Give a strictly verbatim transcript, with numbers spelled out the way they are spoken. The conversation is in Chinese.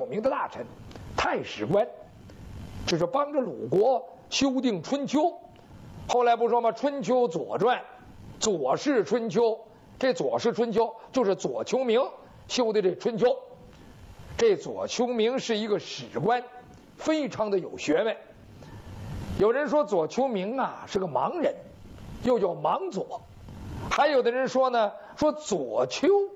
名的大臣、太史官，这是帮着鲁国修订《春秋》。后来不说吗？《春秋》《左传》《左氏春秋》，这《左氏春秋》就是左丘明修的这《春秋》。这左丘明是一个史官，非常的有学问。有人说左丘明啊是个盲人，又叫盲左；还有的人说呢，说左丘